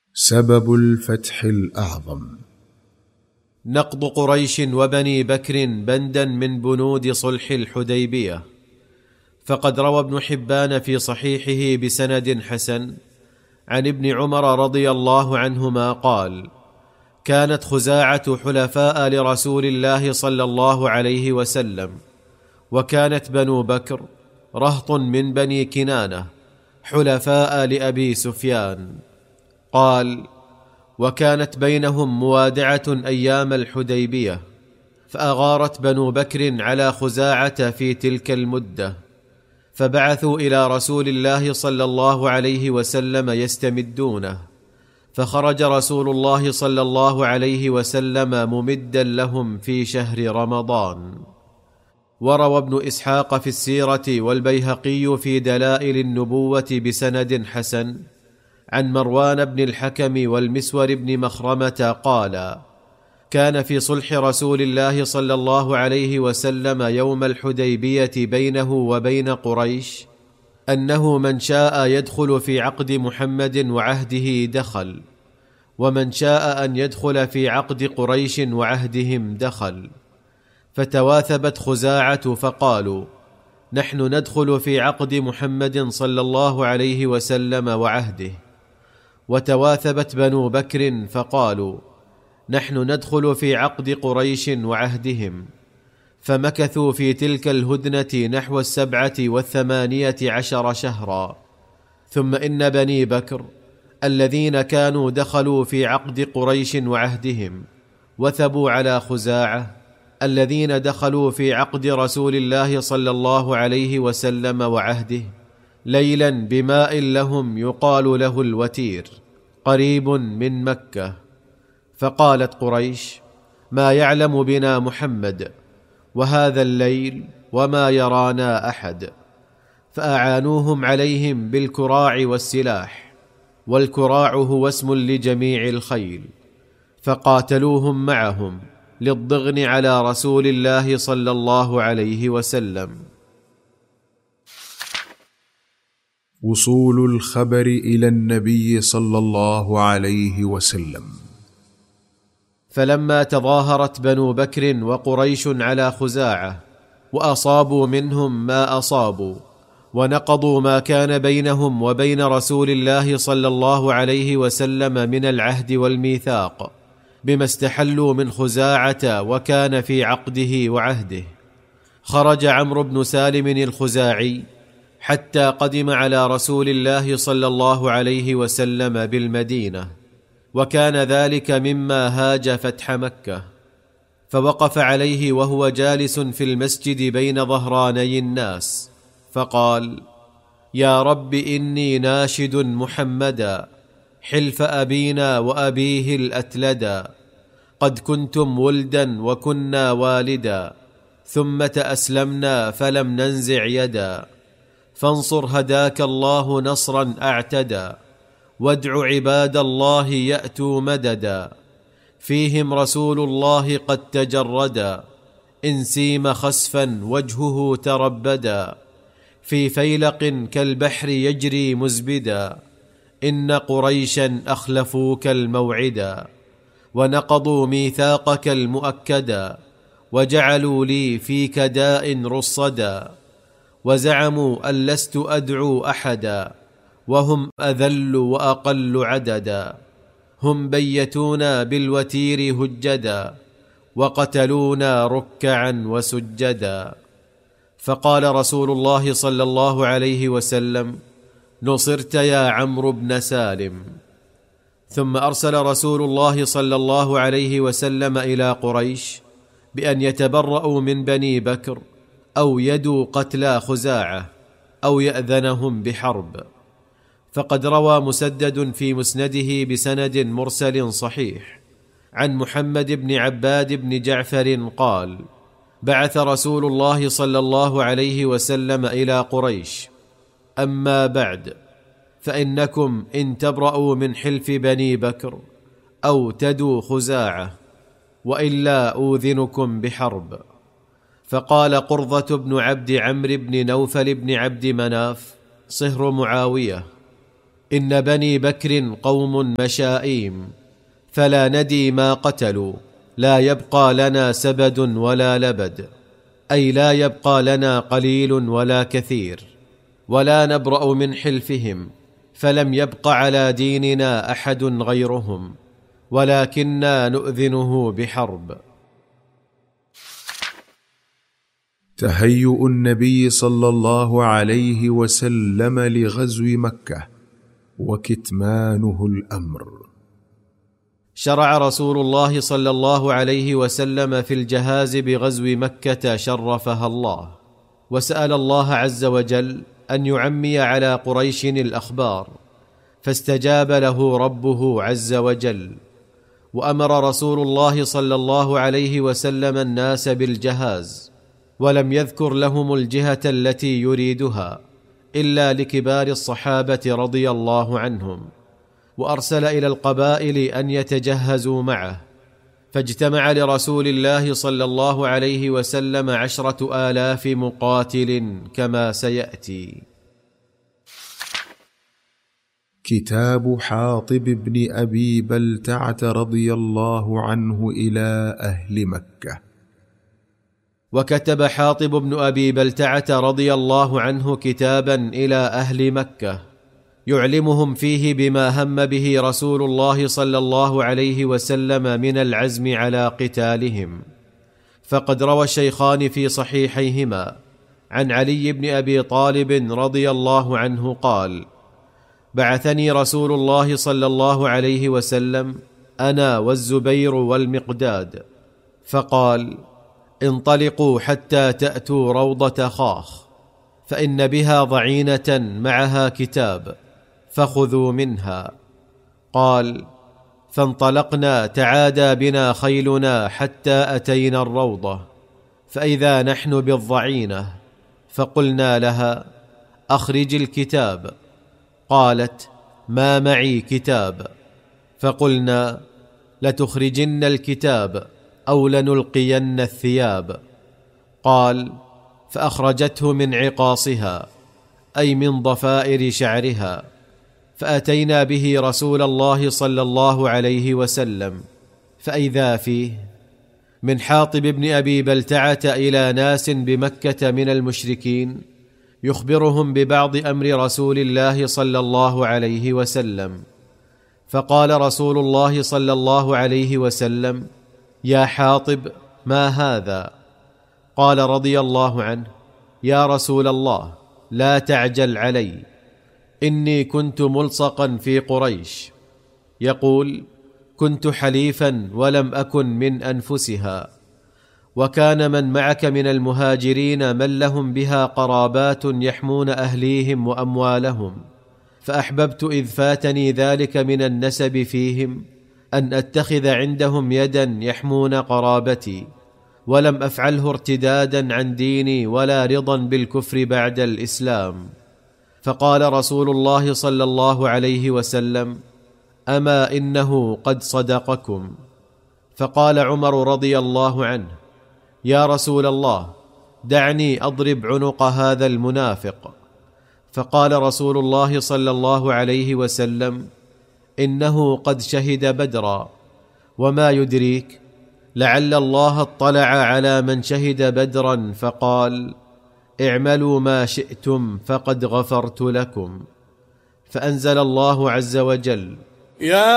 سبب الفتح الأعظم. نقض قريش وبني بكر بندا من بنود صلح الحديبية. فقد روى ابن حبان في صحيحه بسند حسن عن ابن عمر رضي الله عنهما قال: كانت خزاعة حلفاء لرسول الله صلى الله عليه وسلم، وكانت بنو بكر رهط من بني كنانة حلفاء لأبي سفيان. قال: وكانت بينهم موادعة أيام الحديبية، فأغارت بنو بكر على خزاعة في تلك المدة، فبعثوا إلى رسول الله صلى الله عليه وسلم يستمدونه، فخرج رسول الله صلى الله عليه وسلم ممدا لهم في شهر رمضان. وروى ابن إسحاق في السيرة والبيهقي في دلائل النبوة بسند حسن عن مروان بن الحكم والمسور بن مخرمة قال: كان في صلح رسول الله صلى الله عليه وسلم يوم الحديبية بينه وبين قريش أنه من شاء يدخل في عقد محمد وعهده دخل، ومن شاء أن يدخل في عقد قريش وعهدهم دخل. فتواثبت خزاعة فقالوا: نحن ندخل في عقد محمد صلى الله عليه وسلم وعهده. وتواثبت بنو بكر فقالوا: نحن ندخل في عقد قريش وعهدهم. فمكثوا في تلك الهدنة نحو 17 شهرا. ثم إن بني بكر الذين كانوا دخلوا في عقد قريش وعهدهم وثبوا على خزاعة الذين دخلوا في عقد رسول الله صلى الله عليه وسلم وعهده ليلا بماء لهم يقال له الوتير قريب من مكة. فقالت قريش: ما يعلم بنا محمد، وهذا الليل وما يرانا أحد. فأعانوهم عليهم بالكراع والسلاح، والكراع هو اسم لجميع الخيل، فقاتلوهم معهم للضغن على رسول الله صلى الله عليه وسلم. وصول الخبر إلى النبي صلى الله عليه وسلم. فلما تظاهرت بنو بكر وقريش على خزاعة وأصابوا منهم ما أصابوا، ونقضوا ما كان بينهم وبين رسول الله صلى الله عليه وسلم من العهد والميثاق بما استحلوا من خزاعة وكان في عقده وعهده، خرج عمرو بن سالم الخزاعي حتى قدم على رسول الله صلى الله عليه وسلم بالمدينة، وكان ذلك مما هاج فتح مكة. فوقف عليه وهو جالس في المسجد بين ظهراني الناس، فقال: يا رب إني ناشد محمدا حلف أبينا وأبيه الأتلدا، قد كنتم ولدا وكنا والدا، ثم تأسلمنا فلم ننزع يدا، فانصر هداك الله نصرا أعتدى، وادع عباد الله يأتوا مددا، فيهم رسول الله قد تجردا، إن سيم خسفا وجهه تربدا، في فيلق كالبحر يجري مزبدا، إن قريشا أخلفوك الموعدا، ونقضوا ميثاقك المؤكدا، وجعلوا لي فيك داء رصدا، وزعموا أن لست أدعو أحدا، وهم أذل وأقل عددا، هم بيتونا بالوتير هجدا، وقتلونا ركعا وسجدا. فقال رسول الله صلى الله عليه وسلم: نصرت يا عمرو بن سالم. ثم أرسل رسول الله صلى الله عليه وسلم إلى قريش بأن يتبرؤوا من بني بكر أو يدوا قتلى خزاعة أو يأذنهم بحرب. فقد روى مسدد في مسنده بسند مرسل صحيح عن محمد بن عباد بن جعفر قال: بعث رسول الله صلى الله عليه وسلم إلى قريش: أما بعد، فإنكم إن تبرؤوا من حلف بني بكر أو تدوا خزاعة، وإلا أوذنكم بحرب. فقال قرظة بن عبد عمرو بن نوفل بن عبد مناف صهر معاوية: إن بني بكر قوم مشائيم، فلا ندي ما قتلوا، لا يبقى لنا سبد ولا لبد، أي لا يبقى لنا قليل ولا كثير، ولا نبرأ من حلفهم، فلم يبق على ديننا أحد غيرهم، ولكننا نؤذنه بحرب. تهيؤ النبي صلى الله عليه وسلم لغزو مكة وكتمانه الأمر. شرع رسول الله صلى الله عليه وسلم في الجهاز بغزو مكة شرفها الله، وسأل الله عز وجل أن يعمي على قريش الأخبار، فاستجاب له ربه عز وجل، وأمر رسول الله صلى الله عليه وسلم الناس بالجهاز، ولم يذكر لهم الجهة التي يريدها إلا لكبار الصحابة رضي الله عنهم، وأرسل إلى القبائل أن يتجهزوا معه، فاجتمع لرسول الله صلى الله عليه وسلم 10,000 مقاتل كما سيأتي. كتاب حاطب بن أبي بلتعة رضي الله عنه إلى أهل مكة. وكتب حاطب بن أبي بلتعة رضي الله عنه كتابا إلى أهل مكة يعلمهم فيه بما هم به رسول الله صلى الله عليه وسلم من العزم على قتالهم. فقد روى الشيخان في صحيحيهما عن علي بن أبي طالب رضي الله عنه قال: بعثني رسول الله صلى الله عليه وسلم أنا والزبير والمقداد، فقال: انطلقوا حتى تأتوا روضة خاخ، فإن بها ضعينة معها كتاب، فخذوا منها. قال: فانطلقنا، تعادى بنا خيلنا حتى أتينا الروضة، فإذا نحن بالضعينة، فقلنا لها: أخرج الكتاب. قالت: ما معي كتاب. فقلنا: لتخرجن الكتاب أو لنلقين الثياب. قال: فأخرجته من عقاصها، أي من ضفائر شعرها، فأتينا به رسول الله صلى الله عليه وسلم، فإذا فيه من حاطب بن أبي بلتعة إلى ناس بمكة من المشركين يخبرهم ببعض أمر رسول الله صلى الله عليه وسلم. فقال رسول الله صلى الله عليه وسلم: يا حاطب، ما هذا؟ قال رضي الله عنه: يا رسول الله، لا تعجل علي، إني كنت ملصقا في قريش. يقول: كنت حليفا ولم أكن من أنفسها، وكان من معك من المهاجرين من لهم بها قرابات يحمون أهليهم وأموالهم، فأحببت إذ فاتني ذلك من النسب فيهم أن أتخذ عندهم يدا يحمون قرابتي، ولم أفعله ارتدادا عن ديني ولا رضا بالكفر بعد الإسلام. فقال رسول الله صلى الله عليه وسلم: أما إنه قد صدقكم. فقال عمر رضي الله عنه: يا رسول الله، دعني أضرب عنق هذا المنافق. فقال رسول الله صلى الله عليه وسلم: إنه قد شهد بدرا، وما يدريك، لعل الله اطلع على من شهد بدرا فقال: اعملوا ما شئتم فقد غفرت لكم. فأنزل الله عز وجل: يا